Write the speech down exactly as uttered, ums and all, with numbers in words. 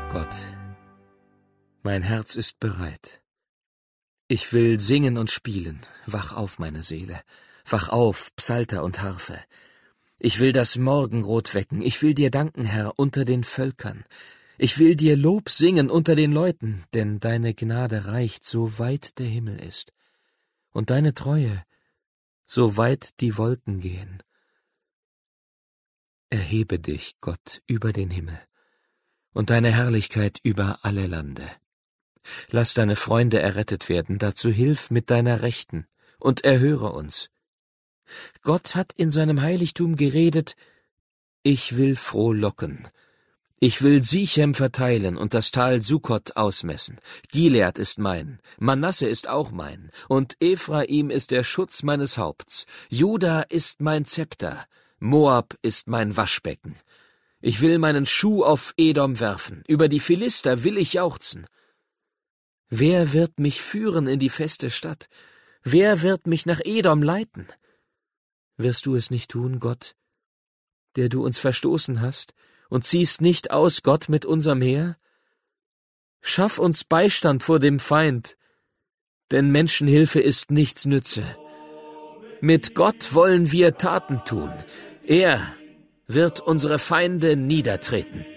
Gott, mein Herz ist bereit. Ich will singen und spielen. Wach auf, meine Seele. Wach auf, Psalter und Harfe. Ich will das Morgenrot wecken. Ich will dir danken, Herr, unter den Völkern. Ich will dir Lob singen unter den Leuten, denn deine Gnade reicht, so weit der Himmel ist. Und deine Treue, so weit die Wolken gehen. Erhebe dich, Gott, über den Himmel und deine Herrlichkeit über alle Lande. Lass deine Freunde errettet werden, dazu hilf mit deiner Rechten und erhöre uns. Gott hat in seinem Heiligtum geredet, ich will frohlocken. Ich will Sichem verteilen und das Tal Sukkot ausmessen. Gilead ist mein, Manasse ist auch mein, und Ephraim ist der Schutz meines Haupts. Juda ist mein Zepter, Moab ist mein Waschbecken. Ich will meinen Schuh auf Edom werfen, über die Philister will ich jauchzen. Wer wird mich führen in die feste Stadt? Wer wird mich nach Edom leiten? Wirst du es nicht tun, Gott, der du uns verstoßen hast, und ziehst nicht aus, Gott, mit unserem Heer? Schaff uns Beistand vor dem Feind, denn Menschenhilfe ist nichts nütze. Mit Gott wollen wir Taten tun. Er wird unsere Feinde niedertreten.